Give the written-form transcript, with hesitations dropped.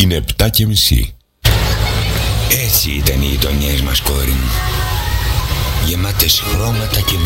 Είναι 7:30. Έτσι ήταν οι γειτονιές μας, κόρη μου. Γεμάτες χρώματα και